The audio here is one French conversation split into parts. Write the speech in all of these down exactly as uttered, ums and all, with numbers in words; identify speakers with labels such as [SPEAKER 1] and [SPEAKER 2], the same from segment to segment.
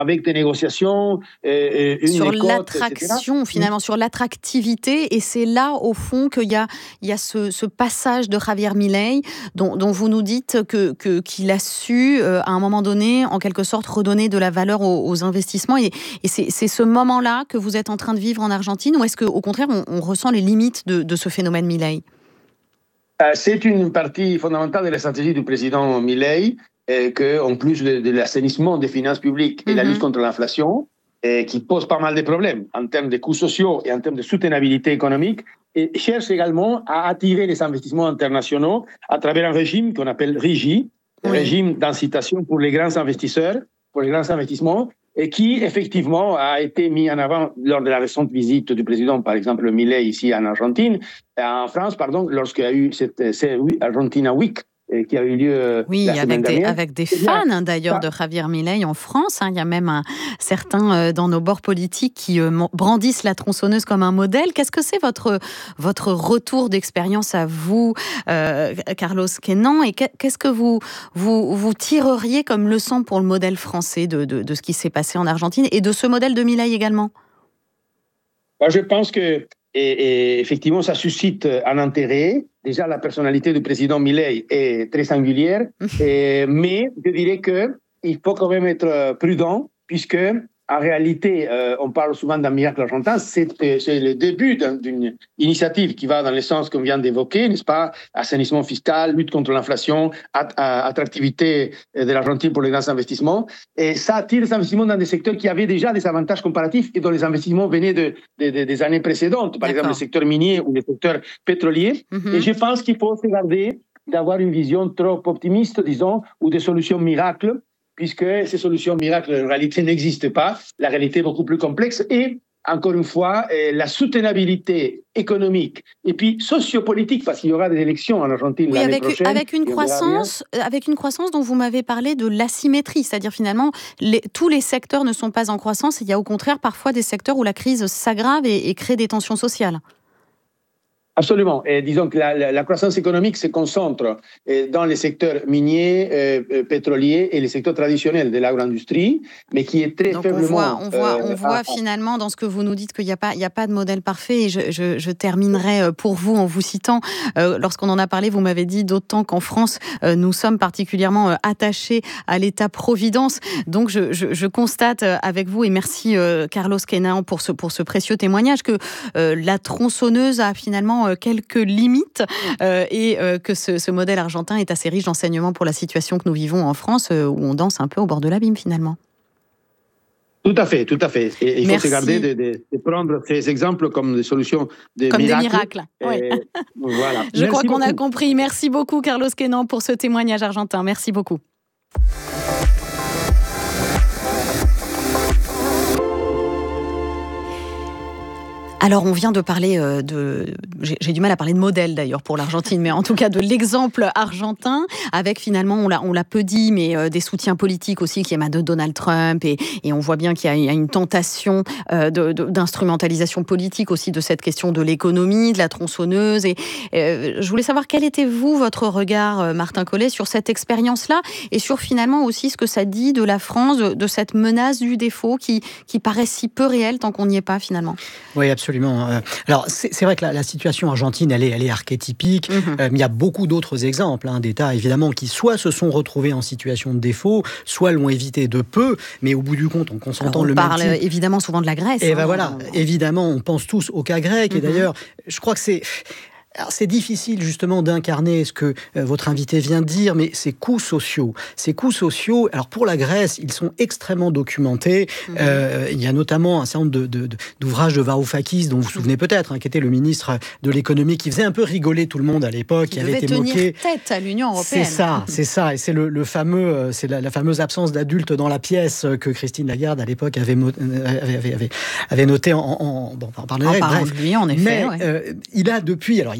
[SPEAKER 1] avec des négociations, euh, une
[SPEAKER 2] sur
[SPEAKER 1] écoute,
[SPEAKER 2] l'attraction, finalement, sur l'attractivité. Et c'est là, au fond, qu'il y a, il y a ce, ce passage de Javier Milei, dont, dont vous nous dites que, que, qu'il a su, euh, à un moment donné, en quelque sorte, redonner de la valeur aux, aux investissements. Et, et c'est, c'est ce moment-là que vous êtes en train de vivre en Argentine, ou est-ce qu'au contraire, on, on ressent les limites de, de ce phénomène Milei?
[SPEAKER 1] C'est une partie fondamentale de la stratégie du président Milei, euh, qu'en plus de, de l'assainissement des finances publiques et mm-hmm. la lutte contre l'inflation, euh, qui pose pas mal de problèmes en termes de coûts sociaux et en termes de soutenabilité économique, et cherche également à attirer les investissements internationaux à travers un régime qu'on appelle RIGI, oui. régime d'incitation pour les grands investisseurs, pour les grands investissements, et qui, effectivement, a été mis en avant lors de la récente visite du président, par exemple, Milei, ici en Argentine, en France, pardon, lorsqu'il y a eu cette C R U, Argentina Week, qui a eu lieu
[SPEAKER 2] oui,
[SPEAKER 1] la semaine
[SPEAKER 2] avec des,
[SPEAKER 1] dernière.
[SPEAKER 2] avec des fans, hein, d'ailleurs, de Javier Milei en France. Hein. Il y a même un, certains euh, dans nos bords politiques qui euh, brandissent la tronçonneuse comme un modèle. Qu'est-ce que c'est votre, votre retour d'expérience à vous, euh, Carlos Queinan, et qu'est-ce que vous, vous, vous tireriez comme leçon pour le modèle français de, de, de ce qui s'est passé en Argentine et de ce modèle de Milei également?
[SPEAKER 1] Moi, je pense que Et, et effectivement, ça suscite un intérêt. Déjà, la personnalité du président Milei est très singulière, et, mais je dirais qu'il faut quand même être prudent, puisque en réalité, euh, on parle souvent d'un miracle argentin, c'est, c'est le début d'un, d'une initiative qui va dans le sens qu'on vient d'évoquer, n'est-ce pas? Assainissement fiscal, lutte contre l'inflation, at- attractivité de l'Argentine pour les grands investissements. Et ça attire les investissements dans des secteurs qui avaient déjà des avantages comparatifs et dont les investissements venaient de, de, de, des années précédentes, par D'accord. exemple le secteur minier ou le secteur pétrolier. Mm-hmm. Et je pense qu'il faut se garder d'avoir une vision trop optimiste, disons, ou des solutions miracles, puisque ces solutions miracles, en réalité, n'existent pas. La réalité est beaucoup plus complexe. Et, encore une fois, la soutenabilité économique et puis sociopolitique, parce qu'il y aura des élections en Argentine oui, l'année
[SPEAKER 2] avec,
[SPEAKER 1] prochaine.
[SPEAKER 2] Avec une, croissance, avec une croissance dont vous m'avez parlé de l'asymétrie, c'est-à-dire finalement, les, tous les secteurs ne sont pas en croissance. Il y a au contraire parfois des secteurs où la crise s'aggrave et, et crée des tensions sociales.
[SPEAKER 1] Absolument. Et disons que la, la, la croissance économique se concentre dans les secteurs miniers, euh, pétroliers et les secteurs traditionnels de l'agro-industrie, mais qui est très
[SPEAKER 2] Donc
[SPEAKER 1] faiblement...
[SPEAKER 2] On voit, on voit,
[SPEAKER 1] euh,
[SPEAKER 2] on voit à... finalement dans ce que vous nous dites qu'il n'y a pas, il n'y a pas de modèle parfait. Et je, je, je terminerai pour vous en vous citant. Euh, lorsqu'on en a parlé, vous m'avez dit d'autant qu'en France, euh, nous sommes particulièrement euh, attachés à l'État-providence. Donc je, je, je constate avec vous, et merci euh, Carlos Queinan pour ce, pour ce précieux témoignage, que euh, la tronçonneuse a finalement quelques limites euh, et euh, que ce, ce modèle argentin est assez riche d'enseignements pour la situation que nous vivons en France, euh, où on danse un peu au bord de l'abîme finalement.
[SPEAKER 1] Tout à fait, tout à fait. Et il Merci. faut se garder de, de, de prendre ces exemples comme des solutions de
[SPEAKER 2] comme
[SPEAKER 1] miracles.
[SPEAKER 2] des miracles. Oui.
[SPEAKER 1] Voilà.
[SPEAKER 2] Je Merci crois qu'on beaucoup. a compris. Merci beaucoup Carlos Queinan pour ce témoignage argentin. Merci beaucoup. Alors, on vient de parler euh, de... J'ai, j'ai du mal à parler de modèle, d'ailleurs, pour l'Argentine, mais en tout cas de l'exemple argentin, avec finalement, on l'a, on l'a peu dit, mais euh, des soutiens politiques aussi qui émanent de Donald Trump, et, et on voit bien qu'il y a, il y a une tentation euh, de, de, d'instrumentalisation politique aussi de cette question de l'économie, de la tronçonneuse. Et euh, je voulais savoir quel était, vous, votre regard, euh, Martin Collet, sur cette expérience-là, et sur finalement aussi ce que ça dit de la France, de, de cette menace du défaut qui, qui paraît si peu réelle tant qu'on n'y est pas, finalement.
[SPEAKER 3] Oui, absolument. Alors, c'est, c'est vrai que la, la situation argentine, elle est, elle est archétypique. Mmh. Euh, il y a beaucoup d'autres exemples hein, d'États, évidemment, qui soit se sont retrouvés en situation de défaut, soit l'ont évité de peu, mais au bout du compte, on consentant le même
[SPEAKER 2] On parle
[SPEAKER 3] type...
[SPEAKER 2] évidemment souvent de la Grèce.
[SPEAKER 3] Et
[SPEAKER 2] hein,
[SPEAKER 3] ben voilà, évidemment, on pense tous au cas grec. Mmh. Et d'ailleurs, je crois que c'est... Alors, c'est difficile justement d'incarner ce que euh, votre invité vient de dire, mais ces coûts sociaux, ces coûts sociaux, alors pour la Grèce, ils sont extrêmement documentés. Mmh. Euh, il y a notamment un certain nombre de, de, de, d'ouvrages de Varoufakis, dont vous vous souvenez peut-être, hein, qui était le ministre de l'économie, qui faisait un peu rigoler tout le monde à l'époque, qui,
[SPEAKER 2] qui
[SPEAKER 3] avait été
[SPEAKER 2] tenir
[SPEAKER 3] moqué.
[SPEAKER 2] Tête à l'Union européenne.
[SPEAKER 3] C'est ça, c'est ça, et c'est le, le fameux, c'est la, la fameuse absence d'adultes dans la pièce que Christine Lagarde à l'époque avait avait avait, avait, avait noté en, en, bon, en,
[SPEAKER 2] en parlant de lui, en effet.
[SPEAKER 3] Mais
[SPEAKER 2] ouais.
[SPEAKER 3] euh, il a depuis, alors il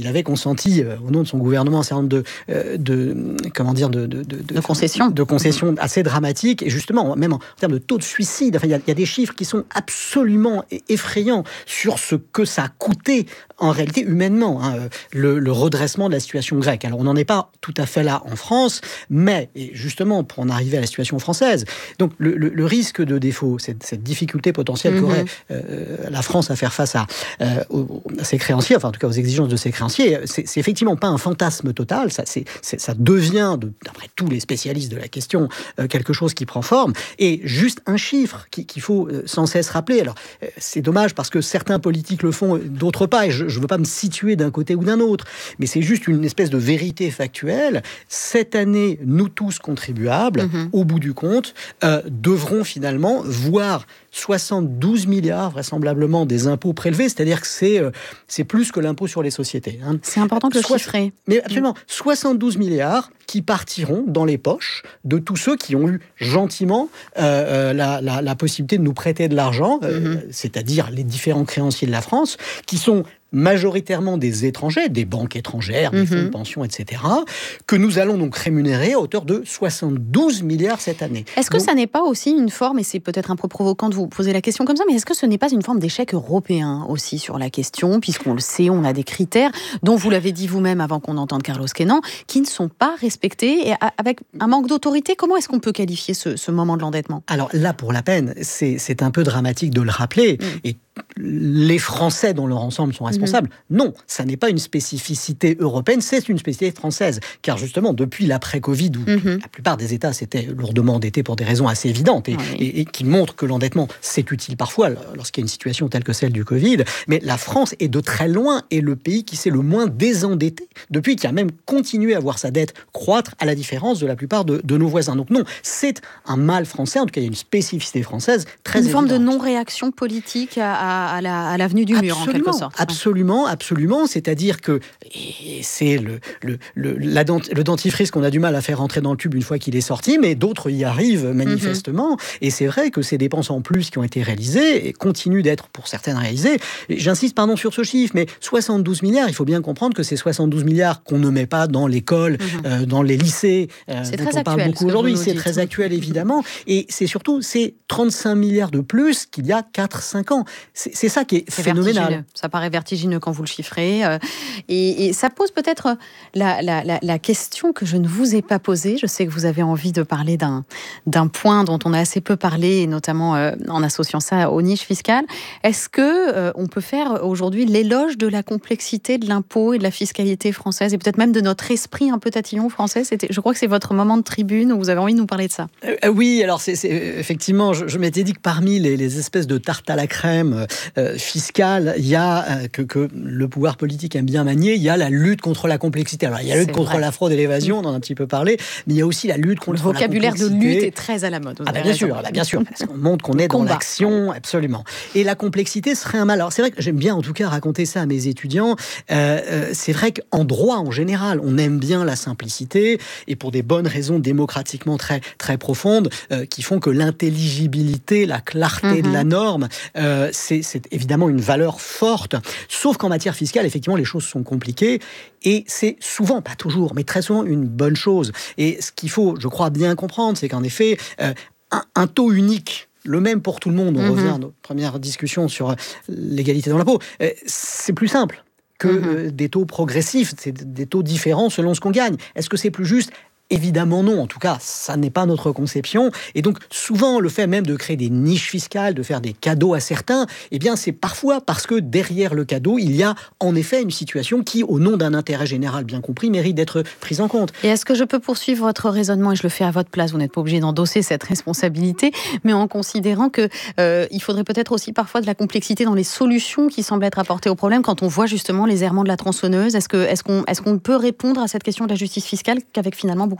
[SPEAKER 3] il avait consenti euh, au nom de son gouvernement un certain nombre de, euh, de comment dire, de, de, de,
[SPEAKER 2] de concessions,
[SPEAKER 3] de concessions assez dramatiques, et justement, même en, en termes de taux de suicide, enfin, il y, y a des chiffres qui sont absolument effrayants sur ce que ça a coûté en réalité humainement, hein, le, le redressement de la situation grecque. Alors on n'en est pas tout à fait là en France, mais et justement pour en arriver à la situation française, donc le, le, le risque de défaut, cette, cette difficulté potentielle mm-hmm. qu'aurait euh, la France à faire face à, euh, aux, à ses créanciers, enfin en tout cas aux exigences de ses créanciers, c'est, c'est effectivement pas un fantasme total, ça, c'est, c'est, ça devient, de, d'après tous les spécialistes de la question, euh, quelque chose qui prend forme, et juste un chiffre qui, qu'il faut euh, sans cesse rappeler. Alors euh, c'est dommage parce que certains politiques le font, d'autres pas, et je, je ne veux pas me situer d'un côté ou d'un autre, mais c'est juste une espèce de vérité factuelle. Cette année, nous tous contribuables, mmh. au bout du compte, euh, devront finalement voir soixante-douze milliards vraisemblablement des impôts prélevés, c'est-à-dire que c'est, euh, c'est plus que l'impôt sur les sociétés. Hein.
[SPEAKER 2] C'est important de le Soix- chiffrer.
[SPEAKER 3] Mais absolument, mmh. soixante-douze milliards qui partiront dans les poches de tous ceux qui ont eu gentiment euh, la, la, la possibilité de nous prêter de l'argent, euh, mmh. c'est-à-dire les différents créanciers de la France, qui sont majoritairement des étrangers, des banques étrangères, des mmh. fonds de pension, et cetera, que nous allons donc rémunérer à hauteur de soixante-douze milliards cette année.
[SPEAKER 2] Est-ce que
[SPEAKER 3] donc,
[SPEAKER 2] ça n'est pas aussi une forme, et c'est peut-être un peu provocant de vous poser la question comme ça, mais est-ce que ce n'est pas une forme d'échec européen aussi sur la question, puisqu'on le sait, on a des critères dont vous l'avez dit vous-même avant qu'on entende Carlos Queinan, qui ne sont pas respectés, et avec un manque d'autorité. Comment est-ce qu'on peut qualifier ce, ce moment de l'endettement ?
[SPEAKER 3] Alors là, pour la peine, c'est, c'est un peu dramatique de le rappeler, mmh. et les Français dans leur ensemble sont responsables. Mmh. Non, ça n'est pas une spécificité européenne, c'est une spécificité française. Car justement, depuis l'après-Covid, où mmh. la plupart des États s'étaient lourdement endettés pour des raisons assez évidentes, et, oui. et, et qui montrent que l'endettement, c'est utile parfois lorsqu'il y a une situation telle que celle du Covid, mais la France est de très loin est le pays qui s'est le moins désendetté, depuis qu'il a même continué à voir sa dette croître, à la différence de la plupart de, de nos voisins. Donc non, c'est un mal français, en tout cas il y a une spécificité française très
[SPEAKER 2] une
[SPEAKER 3] évidente.
[SPEAKER 2] Une forme de non-réaction politique à, à, à, la, à l'avenue du mur,
[SPEAKER 3] absolument,
[SPEAKER 2] en quelque sorte.
[SPEAKER 3] Absolument, absolument. C'est-à-dire que et c'est le, le, le, la dent, le dentifrice qu'on a du mal à faire rentrer dans le tube une fois qu'il est sorti, mais d'autres y arrivent manifestement. Mm-hmm. Et c'est vrai que ces dépenses en plus qui ont été réalisées et continuent d'être pour certaines réalisées. J'insiste, pardon, sur ce chiffre, mais soixante-douze milliards, il faut bien comprendre que c'est soixante-douze milliards qu'on ne met pas dans l'école, mm-hmm. euh, dans les lycées, euh,
[SPEAKER 2] c'est
[SPEAKER 3] dont
[SPEAKER 2] très
[SPEAKER 3] on parle
[SPEAKER 2] actuel,
[SPEAKER 3] beaucoup aujourd'hui. C'est
[SPEAKER 2] dites.
[SPEAKER 3] très actuel, évidemment. Et c'est surtout, c'est trente-cinq milliards de plus qu'il y a quatre cinq ans. C'est, c'est ça qui est,
[SPEAKER 2] c'est
[SPEAKER 3] phénoménal.
[SPEAKER 2] Ça paraît vertigineux quand vous le chiffrez. Euh, et, et ça pose peut-être la, la, la, la question que je ne vous ai pas posée. Je sais que vous avez envie de parler d'un, d'un point dont on a assez peu parlé, et notamment euh, en associant ça aux niches fiscales. Est-ce que euh, on peut faire aujourd'hui l'éloge de la complexité de l'impôt et de la fiscalité française, et peut-être même de notre esprit un peu tatillon français? C'était, je crois que c'est votre moment de tribune où vous avez envie de nous parler de ça.
[SPEAKER 3] Euh, oui, alors c'est, c'est effectivement, je, je m'étais dit que parmi les, les espèces de tartes à la crème euh, fiscale, il y a euh, que, que le pouvoir politique aime bien manier, il y a la lutte contre la complexité. Alors il y a la lutte c'est contre vrai. la fraude et l'évasion, on en a un petit peu parlé, mais il y a aussi la lutte contre la complexité.
[SPEAKER 2] Le vocabulaire de lutte est très à la mode.
[SPEAKER 3] Ah bah bien sûr, bah bien sûr, parce qu'on montre qu'on est dans combat. L'action, absolument. Et la complexité serait un mal. Alors c'est vrai que j'aime bien en tout cas raconter ça à mes étudiants. Euh, euh, c'est vrai qu'en droit en général, on aime bien la simplicité, et pour des bonnes raisons démocratiquement très très profondes, euh, qui font que l'intelligibilité, la clarté mm-hmm. de la norme, euh, c'est, c'est évidemment une valeur forte. Sauf qu'en matière fiscale, effectivement, les choses sont compliquées, et c'est souvent, pas toujours, mais très souvent une bonne chose. Et ce qu'il faut, je crois, bien comprendre, c'est qu'en effet, euh, un, un taux unique, le même pour tout le monde, on mm-hmm. revient à notre première discussion sur l'égalité dans l'impôt, euh, c'est plus simple que mm-hmm. euh, des taux progressifs, c'est des taux différents selon ce qu'on gagne. Est-ce que c'est plus juste ? Évidemment non, en tout cas, ça n'est pas notre conception. Et donc, souvent, le fait même de créer des niches fiscales, de faire des cadeaux à certains, eh bien, c'est parfois parce que derrière le cadeau, il y a en effet une situation qui, au nom d'un intérêt général bien compris, mérite d'être prise en compte.
[SPEAKER 2] Et est-ce que je peux poursuivre votre raisonnement, et je le fais à votre place, vous n'êtes pas obligé d'endosser cette responsabilité, mais en considérant que euh, il faudrait peut-être aussi parfois de la complexité dans les solutions qui semblent être apportées au problème quand on voit justement les errements de la tronçonneuse. Est-ce que, est-ce qu'on, est-ce qu'on peut répondre à cette question de la justice fiscale qu'avec finalement beaucoup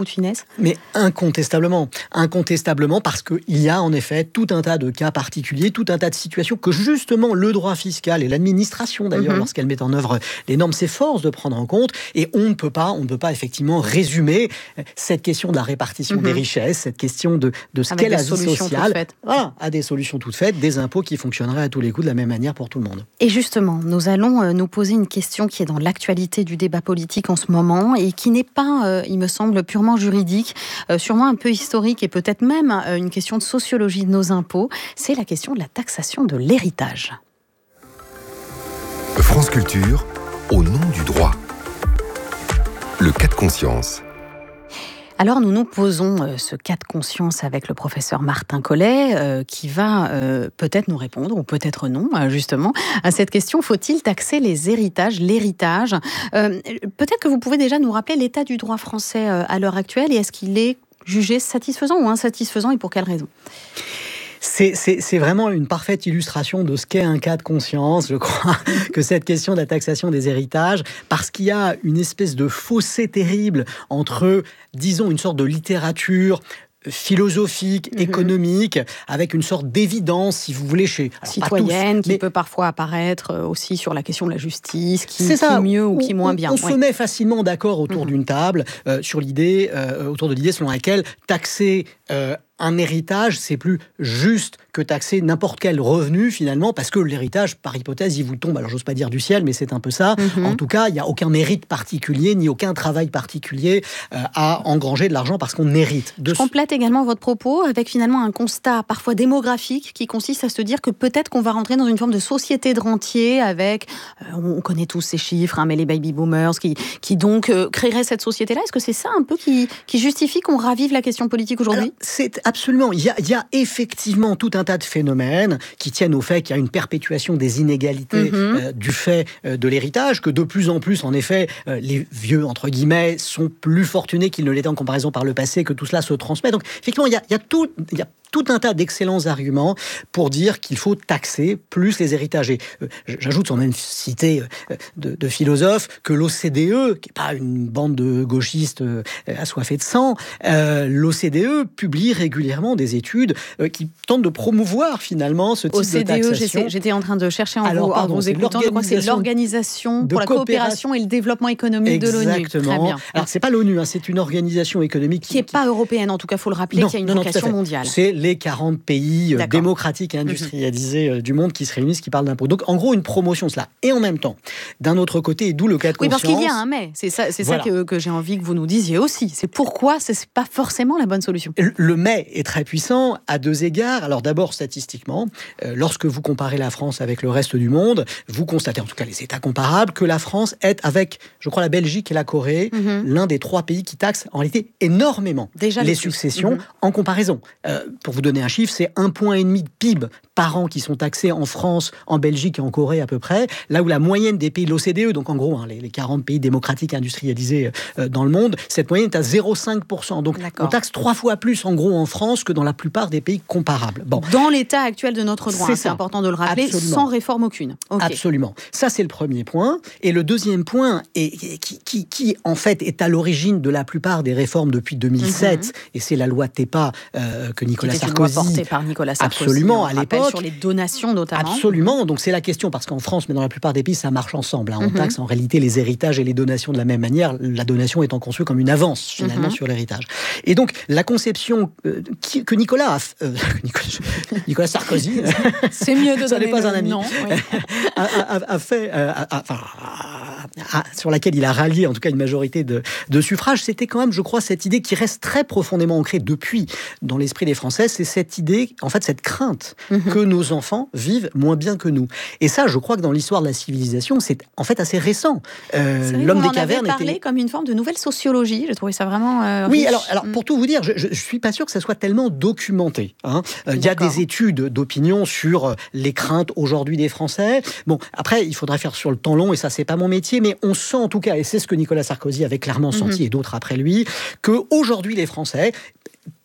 [SPEAKER 2] beaucoup de finesse.
[SPEAKER 3] Mais incontestablement, incontestablement, parce qu'il y a en effet tout un tas de cas particuliers, tout un tas de situations que justement le droit fiscal et l'administration d'ailleurs, mm-hmm. lorsqu'elle met en œuvre les normes, s'efforce de prendre en compte. Et on ne peut pas, on ne peut pas effectivement résumer cette question de la répartition mm-hmm. des richesses, cette question de, de ce qu'est la vie sociale, voilà, à des solutions toutes faites, des impôts qui fonctionneraient à tous les coups de la même manière pour tout le monde.
[SPEAKER 2] Et justement, nous allons euh, nous poser une question qui est dans l'actualité du débat politique en ce moment et qui n'est pas, euh, il me semble, purement juridique, euh, sûrement un peu historique et peut-être même euh, une question de sociologie de nos impôts. C'est la question de la taxation de l'héritage.
[SPEAKER 4] France Culture, au nom du droit. Le cas de conscience.
[SPEAKER 2] Alors nous nous posons euh, ce cas de conscience avec le professeur Martin Collet euh, qui va euh, peut-être nous répondre ou peut-être non euh, justement à cette question: faut-il taxer les héritages, l'héritage euh, Peut-être que vous pouvez déjà nous rappeler l'état du droit français euh, à l'heure actuelle et est-ce qu'il est jugé satisfaisant ou insatisfaisant et pour quelles raisons ?
[SPEAKER 3] C'est, c'est, c'est vraiment une parfaite illustration de ce qu'est un cas de conscience, je crois, que cette question de la taxation des héritages, parce qu'il y a une espèce de fossé terrible entre, disons, une sorte de littérature philosophique, mm-hmm. économique, avec une sorte d'évidence, si vous voulez, chez...
[SPEAKER 2] Alors, citoyenne, tous, qui mais... peut parfois apparaître aussi sur la question de la justice, qui,
[SPEAKER 3] c'est ça,
[SPEAKER 2] qui mieux ou
[SPEAKER 3] on,
[SPEAKER 2] qui moins
[SPEAKER 3] on,
[SPEAKER 2] bien.
[SPEAKER 3] On
[SPEAKER 2] ouais.
[SPEAKER 3] se met facilement d'accord autour mm-hmm. d'une table euh, sur l'idée, euh, autour de l'idée selon laquelle taxer euh, un héritage, c'est plus juste que taxer n'importe quel revenu, finalement, parce que l'héritage, par hypothèse, il vous tombe, alors j'ose pas dire du ciel, mais c'est un peu ça. Mm-hmm. En tout cas, il n'y a aucun mérite particulier, ni aucun travail particulier euh, à engranger de l'argent parce qu'on hérite. De...
[SPEAKER 2] Je complète également votre propos avec finalement un constat parfois démographique qui consiste à se dire que peut-être qu'on va rentrer dans une forme de société de rentiers avec, euh, on connaît tous ces chiffres, hein, mais les baby boomers qui, qui donc euh, créeraient cette société-là. Est-ce que c'est ça un peu qui, qui justifie qu'on ravive la question politique aujourd'hui ?
[SPEAKER 3] Alors, c'est absolument. Il y a, il y a effectivement tout un tas de phénomènes qui tiennent au fait qu'il y a une perpétuation des inégalités mmh. euh, du fait euh, de l'héritage, que de plus en plus, en effet, euh, les vieux, entre guillemets, sont plus fortunés qu'ils ne l'étaient en comparaison par le passé, que tout cela se transmet. Donc, effectivement, il y a, il y a tout... Il y a tout un tas d'excellents arguments pour dire qu'il faut taxer plus les héritages. Et, euh, j'ajoute, sans même citer euh, de, de philosophes, que l'O C D E, qui n'est pas une bande de gauchistes euh, assoiffés de sang, euh, l'O C D E publie régulièrement des études euh, qui tentent de promouvoir finalement ce type
[SPEAKER 2] O C D E,
[SPEAKER 3] de taxation.
[SPEAKER 2] J'étais en train de chercher en, Alors, vous, pardon, en vous écoutant, je crois que c'est l'Organisation pour la coopération et le développement économique
[SPEAKER 3] Exactement.
[SPEAKER 2] de l'ONU. Très bien.
[SPEAKER 3] Alors, c'est pas l'ONU, hein, c'est une organisation économique
[SPEAKER 2] qui n'est qui... pas européenne, en tout cas, il faut le rappeler, non, qui a une non, vocation non, mondiale.
[SPEAKER 3] C'est les quarante pays euh, démocratiques et industrialisés mmh. euh, du monde qui se réunissent, qui parlent d'impôts. Donc, en gros, une promotion de cela. Et en même temps, d'un autre côté, et d'où le cas de
[SPEAKER 2] oui,
[SPEAKER 3] conscience...
[SPEAKER 2] Oui, parce qu'il y a un mais. C'est ça, c'est voilà. ça que, que j'ai envie que vous nous disiez aussi. C'est pourquoi ce n'est pas forcément la bonne solution.
[SPEAKER 3] Le, le mais est très puissant à deux égards. Alors d'abord, statistiquement, euh, lorsque vous comparez la France avec le reste du monde, vous constatez, en tout cas les États comparables, que la France est, avec, je crois, la Belgique et la Corée, mmh. l'un des trois pays qui taxent, en réalité, énormément Déjà les successions mmh. en comparaison. Euh, pour vous donner un chiffre, c'est un point et demi de P I B par an qui sont taxés en France, en Belgique et en Corée à peu près, là où la moyenne des pays de l'O C D E, donc en gros hein, les, les quarante pays démocratiques industrialisés euh, dans le monde, cette moyenne est à zéro virgule cinq pour cent. Donc D'accord. on taxe trois fois plus en gros en France que dans la plupart des pays comparables. Bon.
[SPEAKER 2] Dans l'état actuel de notre droit, c'est, c'est important de le rappeler, Absolument. sans réforme aucune. Okay.
[SPEAKER 3] Absolument. Ça c'est le premier point. Et le deuxième point, est, qui, qui, qui en fait est à l'origine de la plupart des réformes depuis deux mille sept, mm-hmm. et c'est la loi TEPA euh, que Nicolas Sarkozy...
[SPEAKER 2] Une loi portée par Nicolas Sarkozy.
[SPEAKER 3] Absolument, à l'époque.
[SPEAKER 2] Sur les donations notamment.
[SPEAKER 3] Absolument, donc c'est la question, parce qu'en France, mais dans la plupart des pays, ça marche ensemble. Hein. On mm-hmm. taxe en réalité les héritages et les donations de la même manière, la donation étant conçue comme une avance, finalement, mm-hmm. sur l'héritage. Et donc, la conception euh, qui, que Nicolas a... Euh, Nicolas, Nicolas Sarkozy...
[SPEAKER 2] c'est mieux de
[SPEAKER 3] ça
[SPEAKER 2] donner
[SPEAKER 3] n'est pas un ami.
[SPEAKER 2] Non, oui.
[SPEAKER 3] a, a, a fait... Euh, a, a, a, sur laquelle il a rallié, en tout cas, une majorité de, de suffrages, c'était quand même, je crois, cette idée qui reste très profondément ancrée depuis dans l'esprit des Français, c'est cette idée, en fait, cette crainte mm-hmm. que nos enfants vivent moins bien que nous. Et ça, je crois que dans l'histoire de la civilisation, c'est en fait assez récent.
[SPEAKER 2] Euh, vrai, l'homme des cavernes était... parlé comme une forme de nouvelle sociologie. J'ai trouvé ça vraiment euh,
[SPEAKER 3] Oui,
[SPEAKER 2] riche.
[SPEAKER 3] alors, alors pour tout vous dire, je ne suis pas sûr que ça soit tellement documenté. Hein. Euh, il y a des études d'opinion sur les craintes aujourd'hui des Français. Bon, après, il faudrait faire sur le temps long, et ça, c'est pas mon métier, mais on sent en tout cas, et c'est ce que Nicolas Sarkozy avait clairement mm-hmm. senti, et d'autres après lui, qu'aujourd'hui, les Français...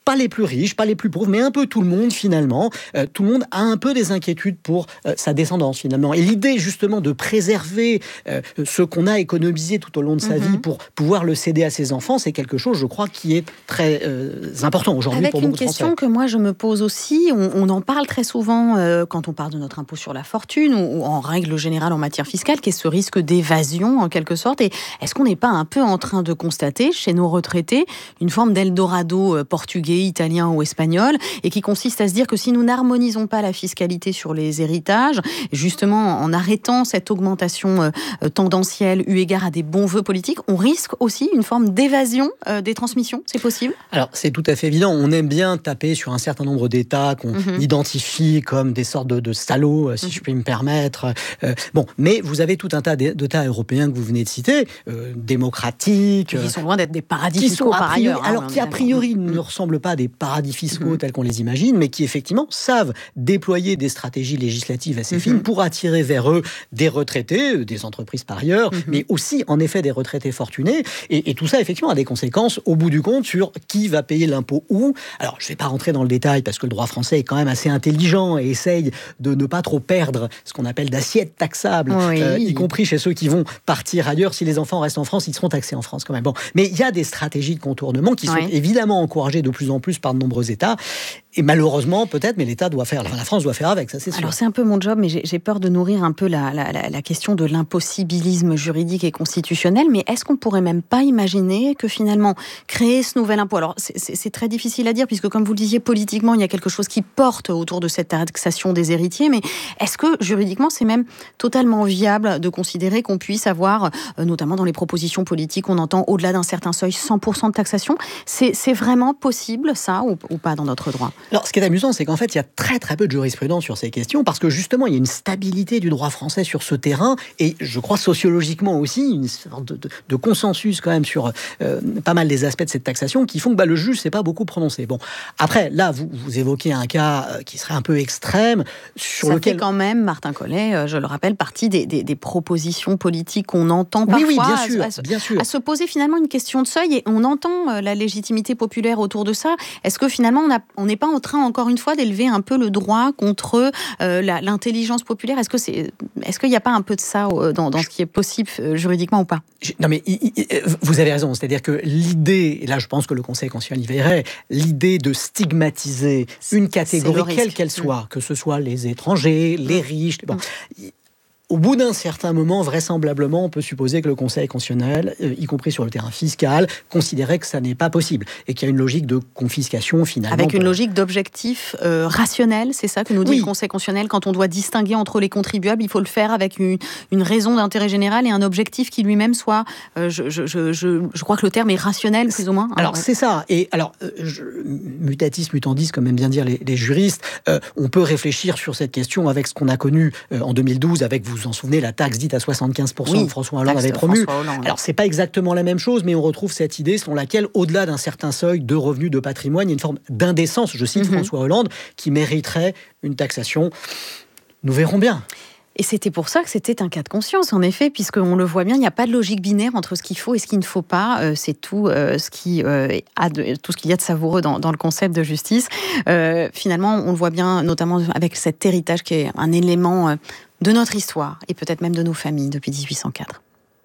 [SPEAKER 3] pas les plus riches, pas les plus pauvres, mais un peu tout le monde finalement. Euh, tout le monde a un peu des inquiétudes pour euh, sa descendance finalement. Et l'idée justement de préserver euh, ce qu'on a économisé tout au long de sa mm-hmm. vie pour pouvoir le céder à ses enfants, c'est quelque chose, je crois, qui est très euh, important aujourd'hui
[SPEAKER 2] Avec
[SPEAKER 3] pour beaucoup
[SPEAKER 2] une
[SPEAKER 3] de Français.
[SPEAKER 2] question que moi je me pose aussi, on, on en parle très souvent euh, quand on parle de notre impôt sur la fortune ou, ou en règle générale en matière fiscale, qui est ce risque d'évasion en quelque sorte. Et est-ce qu'on n'est pas un peu en train de constater chez nos retraités une forme d'Eldorado portugais, italien ou espagnol, et qui consiste à se dire que si nous n'harmonisons pas la fiscalité sur les héritages, justement en arrêtant cette augmentation euh, tendancielle eu égard à des bons vœux politiques, on risque aussi une forme d'évasion euh, des transmissions. C'est possible ?
[SPEAKER 3] Alors c'est tout à fait évident. On aime bien taper sur un certain nombre d'États qu'on mm-hmm. identifie comme des sortes de, de salauds, si mm-hmm. je puis me permettre. Euh, bon, mais vous avez tout un tas d'États européens que vous venez de citer, euh, démocratiques,
[SPEAKER 2] qui sont loin d'être des paradis fiscaux par
[SPEAKER 3] priori,
[SPEAKER 2] ailleurs. Hein,
[SPEAKER 3] alors qui a priori mm-hmm. ne ressemblent pas à des paradis fiscaux mm-hmm. tels qu'on les imagine, mais qui effectivement savent déployer des stratégies législatives assez mm-hmm. fines pour attirer vers eux des retraités, des entreprises par ailleurs, mm-hmm. mais aussi en effet des retraités fortunés. Et, et tout ça effectivement a des conséquences au bout du compte sur qui va payer l'impôt où. Alors je ne vais pas rentrer dans le détail parce que le droit français est quand même assez intelligent et essaye de ne pas trop perdre ce qu'on appelle d'assiette taxable, oui. euh, y compris chez ceux qui vont partir ailleurs. Si les enfants restent en France, ils seront taxés en France quand même. Bon, mais il y a des stratégies de contournement qui oui. sont évidemment encouragées de plus en plus par de nombreux États. Et malheureusement, peut-être, mais l'État doit faire, enfin, la France doit faire avec, ça c'est sûr.
[SPEAKER 2] Alors c'est un peu mon job, mais j'ai, j'ai peur de nourrir un peu la, la, la, la question de l'impossibilisme juridique et constitutionnel. Mais est-ce qu'on pourrait même pas imaginer que finalement créer ce nouvel impôt, alors c'est, c'est, c'est très difficile à dire puisque comme vous le disiez politiquement, il y a quelque chose qui porte autour de cette taxation des héritiers. Mais est-ce que juridiquement, c'est même totalement viable de considérer qu'on puisse avoir, euh, notamment dans les propositions politiques, on entend au-delà d'un certain seuil, cent pour cent de taxation. C'est, c'est vraiment possible ça ou, ou pas dans notre droit ?
[SPEAKER 3] Alors, ce qui est amusant, c'est qu'en fait, il y a très très peu de jurisprudence sur ces questions, parce que justement, il y a une stabilité du droit français sur ce terrain, et je crois sociologiquement aussi, une sorte de, de, de consensus quand même sur euh, pas mal des aspects de cette taxation, qui font que bah, le juge ne s'est pas beaucoup prononcé. Bon, après, là, vous, vous évoquez un cas euh, qui serait un peu extrême, sur
[SPEAKER 2] Ça
[SPEAKER 3] lequel...
[SPEAKER 2] fait quand même, Martin Collet, euh, je le rappelle, partie des, des, des propositions politiques qu'on entend parfois,
[SPEAKER 3] oui, oui, bien sûr,
[SPEAKER 2] à, à,
[SPEAKER 3] bien sûr.
[SPEAKER 2] à se poser finalement une question de seuil, et on entend euh, la légitimité populaire autour de ça. Est-ce que finalement, on n'est pas en train, encore une fois, d'élever un peu le droit contre euh, la, l'intelligence populaire ? Est-ce que c'est, est-ce qu'il n'y a pas un peu de ça euh, dans, dans ce qui est possible euh, juridiquement ou pas ?
[SPEAKER 3] Non, mais il, il, vous avez raison. C'est-à-dire que l'idée, et là, je pense que le Conseil constitutionnel y veillerait, l'idée de stigmatiser une catégorie, quelle qu'elle soit, mmh. que ce soit les étrangers, les riches, bon... Mmh. Au bout d'un certain moment, vraisemblablement, on peut supposer que le Conseil constitutionnel, euh, y compris sur le terrain fiscal, considérait que ça n'est pas possible et qu'il y a une logique de confiscation finalement.
[SPEAKER 2] Avec une
[SPEAKER 3] pour...
[SPEAKER 2] logique d'objectif euh, rationnel, c'est ça que nous dit oui. le Conseil constitutionnel. Quand on doit distinguer entre les contribuables, il faut le faire avec une, une raison d'intérêt général et un objectif qui lui-même soit, euh, je, je, je, je, je crois que le terme est rationnel, plus ou moins.
[SPEAKER 3] Alors
[SPEAKER 2] ouais.
[SPEAKER 3] c'est ça. Et alors, euh, je, mutatis mutandis, comme aiment bien dire les, les juristes, euh, on peut réfléchir sur cette question avec ce qu'on a connu euh, en deux mille douze, avec vous vous en souvenez, la taxe dite à soixante-quinze pour cent oui, que François Hollande avait promue. Hollande, Alors, c'est pas exactement la même chose, mais on retrouve cette idée selon laquelle, au-delà d'un certain seuil de revenus de patrimoine, il y a une forme d'indécence, je cite mm-hmm. François Hollande, qui mériterait une taxation. Nous verrons bien.
[SPEAKER 2] Et c'était pour ça que c'était un cas de conscience, en effet, puisqu'on le voit bien, il n'y a pas de logique binaire entre ce qu'il faut et ce qu'il ne faut pas. Euh, c'est tout, euh, ce qui, euh, a de, tout ce qu'il y a de savoureux dans, dans le concept de justice. Euh, finalement, on le voit bien, notamment avec cet héritage qui est un élément euh, de notre histoire, et peut-être même de nos familles, depuis dix-huit cent quatre.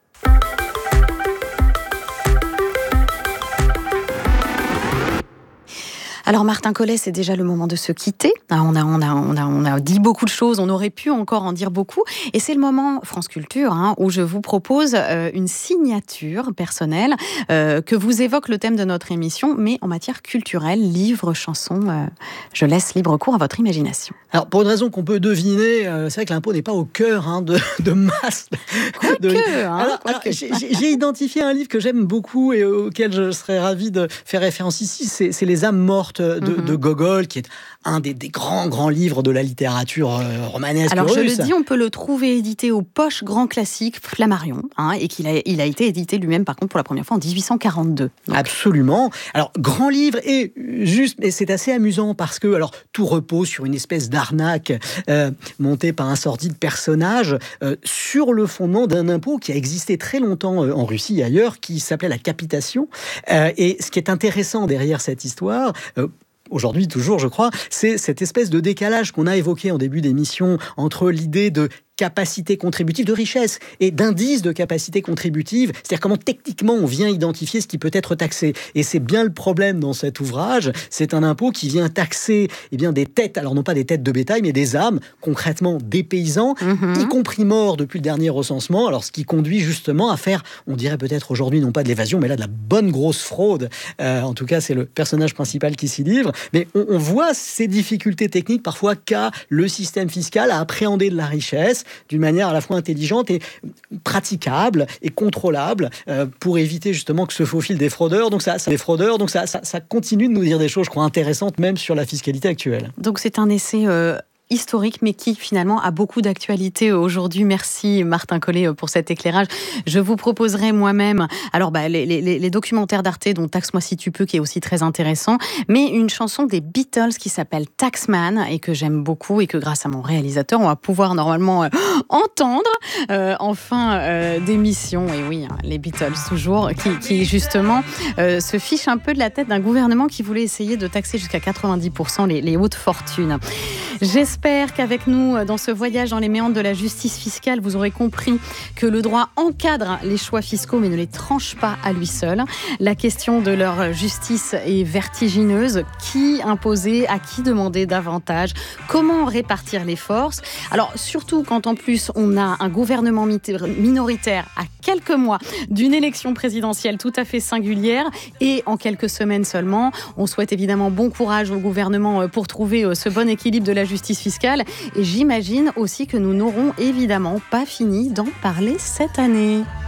[SPEAKER 2] Alors Martin Collet, c'est déjà le moment de se quitter. On a, on a, on a, on a dit beaucoup de choses, on aurait pu encore en dire beaucoup. Et c'est le moment, France Culture, hein, où je vous propose euh, une signature personnelle euh, que vous évoque le thème de notre émission, mais en matière culturelle, livre, chanson. Euh, je laisse libre cours à votre imagination.
[SPEAKER 3] Alors pour une raison qu'on peut deviner, euh, c'est vrai que l'impôt n'est pas au cœur hein, de, de masse.
[SPEAKER 2] Quoique,
[SPEAKER 3] de...
[SPEAKER 2] hein,
[SPEAKER 3] alors,
[SPEAKER 2] quoi
[SPEAKER 3] alors,
[SPEAKER 2] que.
[SPEAKER 3] J'ai, j'ai identifié un livre que j'aime beaucoup et auquel je serais ravi de faire référence ici, c'est, c'est Les âmes mortes de, mm-hmm. de Gogol, qui est un des, des grands, grands livres de la littérature euh, romanesque
[SPEAKER 2] Alors,
[SPEAKER 3] russe.
[SPEAKER 2] je le dis, on peut le trouver édité aux poches grand classique Flammarion, hein, et qu'il a, il a été édité lui-même, par contre, pour la première fois en dix-huit cent quarante-deux. Donc.
[SPEAKER 3] Absolument. Alors, grand livre, et juste, mais c'est assez amusant parce que, alors, tout repose sur une espèce d'arnaque euh, montée par un sordide personnage euh, sur le fondement d'un impôt qui a existé très longtemps euh, en Russie et ailleurs, qui s'appelait la capitation. Euh, et ce qui est intéressant derrière cette histoire, euh, aujourd'hui toujours, je crois, c'est cette espèce de décalage qu'on a évoqué en début d'émission entre l'idée de capacité contributive, de richesse et d'indice de capacité contributive, c'est-à-dire comment techniquement on vient identifier ce qui peut être taxé. Et c'est bien le problème dans cet ouvrage, c'est un impôt qui vient taxer eh bien, des têtes, alors non pas des têtes de bétail, mais des âmes, concrètement des paysans, mmh. y compris morts depuis le dernier recensement, alors ce qui conduit justement à faire, on dirait peut-être aujourd'hui non pas de l'évasion, mais là de la bonne grosse fraude, euh, en tout cas c'est le personnage principal qui s'y livre, mais on, on voit ces difficultés techniques parfois qu'a le système fiscal à appréhender de la richesse, d'une manière à la fois intelligente et praticable et contrôlable euh, pour éviter justement que se faufilent des fraudeurs. Donc ça, ça, des fraudeurs, donc ça, ça, ça continue de nous dire des choses, je crois, intéressantes même sur la fiscalité actuelle.
[SPEAKER 2] Donc c'est un essai euh, historique, mais qui finalement a beaucoup d'actualité aujourd'hui. Merci Martin Collet pour cet éclairage. Je vous proposerai moi-même, alors bah, les, les, les documentaires d'Arte, dont Taxe-moi si tu peux, qui est aussi très intéressant, mais une chanson des Beatles qui s'appelle Taxman et que j'aime beaucoup et que grâce à mon réalisateur, on va pouvoir normalement euh, entendre euh, en fin euh, d'émission. Et oui, hein, les Beatles toujours, qui, qui justement euh, se fichent un peu de la tête d'un gouvernement qui voulait essayer de taxer jusqu'à quatre-vingt-dix pour cent les, les hautes fortunes. J'espère qu'avec nous, dans ce voyage dans les méandres de la justice fiscale, vous aurez compris que le droit encadre les choix fiscaux, mais ne les tranche pas à lui seul. La question de leur justice est vertigineuse. Qui imposer, à qui demander davantage, comment répartir les forces. Alors, surtout quand en plus on a un gouvernement minoritaire à quelques mois d'une élection présidentielle tout à fait singulière et en quelques semaines seulement. On souhaite évidemment bon courage au gouvernement pour trouver ce bon équilibre de la justice fiscale. Et j'imagine aussi que nous n'aurons évidemment pas fini d'en parler cette année.